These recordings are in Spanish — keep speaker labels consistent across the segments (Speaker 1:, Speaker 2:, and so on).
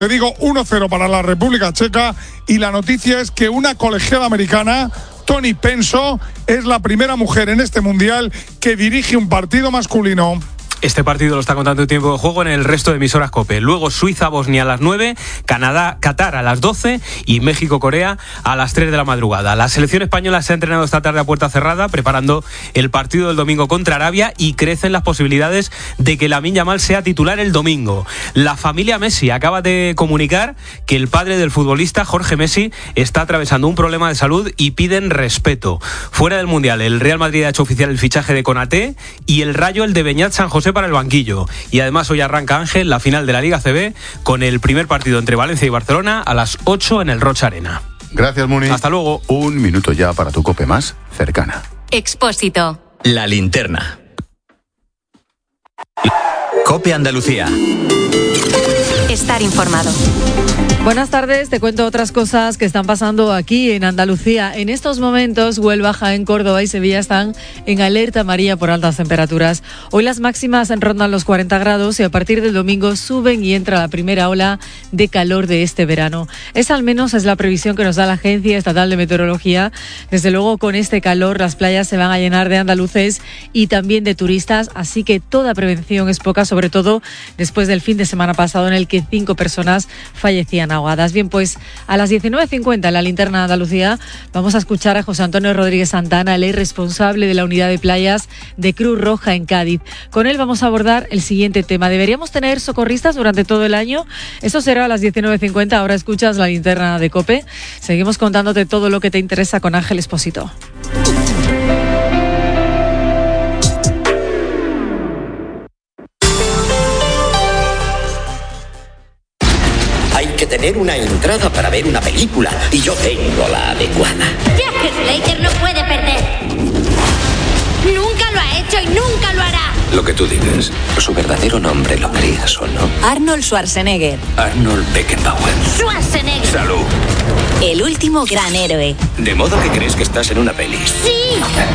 Speaker 1: Te digo 1-0 para la República Checa y la noticia es que una colegiada americana, Toni Penso, es la primera mujer en este mundial que dirige un partido masculino.
Speaker 2: Este partido lo está contando en tiempo de juego en el resto de emisoras COPE. Luego Suiza-Bosnia a las 9, Canadá-Qatar a las 12 y México-Corea a las 3 de la madrugada. La selección española se ha entrenado esta tarde a puerta cerrada preparando el partido del domingo contra Arabia y crecen las posibilidades de que Lamine Yamal sea titular el domingo. La familia Messi acaba de comunicar que el padre del futbolista, Jorge Messi, está atravesando un problema de salud y piden respeto. Fuera del Mundial, el Real Madrid ha hecho oficial el fichaje de Konaté y el Rayo el de Beñat San José para el banquillo. Y además hoy arranca, Ángel, la final de la Liga CB con el primer partido entre Valencia y Barcelona a las 8 en el Rocha Arena.
Speaker 3: Gracias, Muni.
Speaker 2: Hasta luego.
Speaker 3: Un minuto ya para tu COPE más cercana.
Speaker 4: Expósito.
Speaker 5: La linterna. COPE Andalucía.
Speaker 4: Estar informado.
Speaker 6: Buenas tardes, te cuento otras cosas que están pasando aquí en Andalucía. En estos momentos, Huelva, Jaén, Córdoba y Sevilla están en alerta amarilla por altas temperaturas. Hoy las máximas rondan los 40 grados y a partir del domingo suben y entra la primera ola de calor de este verano. Esa al menos es la previsión que nos da la Agencia Estatal de Meteorología. Desde luego, con este calor las playas se van a llenar de andaluces y también de turistas, así que toda prevención es poca, sobre todo después del fin de semana pasado en el que 5 personas fallecían ahogadas. Bien, pues a las 19:50 en la linterna de Andalucía vamos a escuchar a José Antonio Rodríguez Santana, el responsable de la unidad de playas de Cruz Roja en Cádiz. Con él vamos a abordar el siguiente tema. ¿Deberíamos tener socorristas durante todo el año? Eso será a las 19:50. Ahora escuchas la linterna de COPE. Seguimos contándote todo lo que te interesa con Ángel Expósito.
Speaker 7: Hay que tener una entrada para ver una película y yo tengo la adecuada.
Speaker 8: Jack Slater no puede perder. Nunca lo ha hecho y nunca lo hará.
Speaker 7: Lo que tú digas, su verdadero nombre, lo creas o no.
Speaker 4: Arnold Schwarzenegger.
Speaker 7: Arnold Beckenbauer.
Speaker 8: Schwarzenegger.
Speaker 7: Salud.
Speaker 4: El último gran héroe.
Speaker 7: De modo que crees que estás en una peli.
Speaker 8: Sí.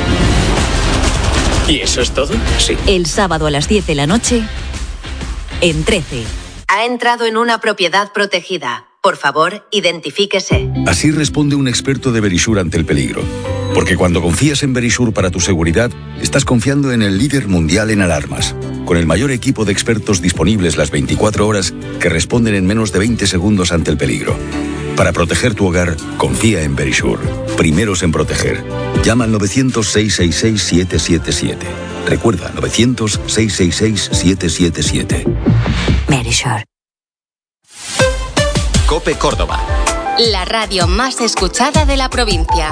Speaker 7: ¿Y eso es todo? Sí.
Speaker 4: El sábado a las 10 de la noche en 13.
Speaker 9: Ha entrado en una propiedad protegida. Por favor, identifíquese.
Speaker 10: Así responde un experto de Verisur ante el peligro. Porque cuando confías en Verisur para tu seguridad, estás confiando en el líder mundial en alarmas. Con el mayor equipo de expertos disponibles las 24 horas que responden en menos de 20 segundos ante el peligro. Para proteger tu hogar, confía en Verisur. Primeros en proteger. Llama al 900-666-777. Recuerda, 900-666-777.
Speaker 4: Verisur.
Speaker 5: COPE Córdoba.
Speaker 4: La radio más escuchada de la provincia.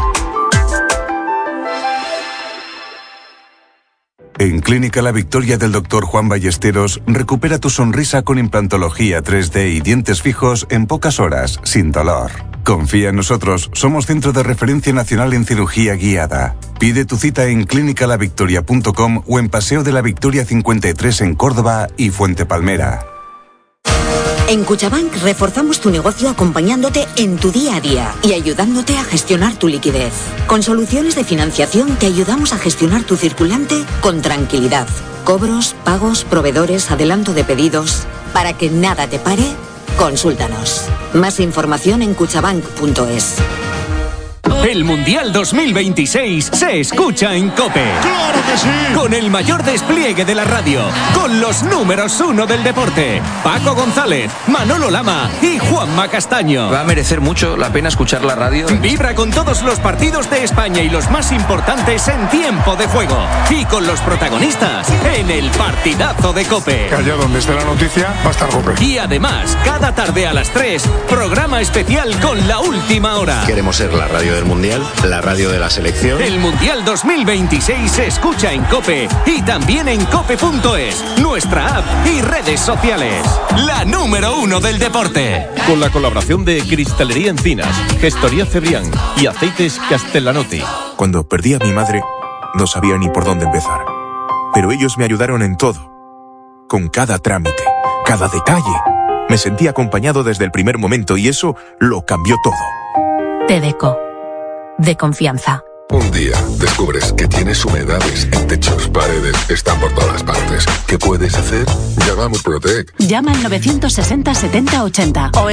Speaker 11: En Clínica La Victoria del Dr. Juan Ballesteros, recupera tu sonrisa con implantología 3D y dientes fijos en pocas horas, sin dolor. Confía en nosotros, somos centro de referencia nacional en cirugía guiada. Pide tu cita en clinicalavictoria.com o en Paseo de la Victoria 53 en Córdoba y Fuente Palmera.
Speaker 12: En Cuchabank reforzamos tu negocio acompañándote en tu día a día y ayudándote a gestionar tu liquidez. Con soluciones de financiación te ayudamos a gestionar tu circulante con tranquilidad. Cobros, pagos, proveedores, adelanto de pedidos. Para que nada te pare, consúltanos. Más información en cuchabank.es.
Speaker 13: El Mundial 2026 se escucha en COPE.
Speaker 1: ¡Claro que sí!
Speaker 13: Con el mayor despliegue de la radio, con los números 1 del deporte, Paco González, Manolo Lama y Juanma Castaño.
Speaker 14: Va a merecer mucho la pena escuchar la radio.
Speaker 13: Vibra con todos los partidos de España y los más importantes en tiempo de juego. Y con los protagonistas en el partidazo de COPE.
Speaker 1: Que allá donde esté la noticia va a estar COPE.
Speaker 13: Y además, cada tarde a las 3, programa especial con la última hora.
Speaker 15: Queremos ser la radio del Mundial, la radio de la selección.
Speaker 13: El Mundial 2026 se escucha en COPE y también en cope.es, nuestra app y redes sociales. La número 1 del deporte.
Speaker 16: Con la colaboración de Cristalería Encinas, Gestoría Cebrián y Aceites Castellanotti.
Speaker 17: Cuando perdí a mi madre, no sabía ni por dónde empezar. Pero ellos me ayudaron en todo. Con cada trámite, cada detalle. Me sentí acompañado desde el primer momento y eso lo cambió todo.
Speaker 18: Tedeco. De confianza. Un día descubres que tienes humedades en techos, paredes, están por todas partes. ¿Qué puedes hacer? Llama a Murprotec.
Speaker 19: Llama al 960 70 80 o